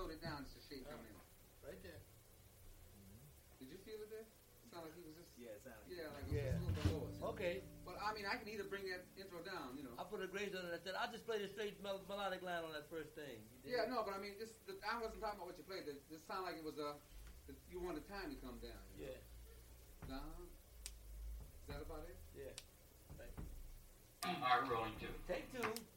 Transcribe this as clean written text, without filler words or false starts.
slowed it down just to shape come in. Right there. Did you feel it there? It sounded like he was just... Yeah, it sounded like it was just a little bit lower. So. Okay. But, I mean, I can either bring that intro down, you know. I put a grace on it. I said, I'll just play the straight melodic line on that first thing. Yeah, no, but I mean, I wasn't talking about what you played. It sounded like it was you wanted time to come down. Yeah. Down. Is that about it? Yeah. Right. Are rolling 2. Take 2.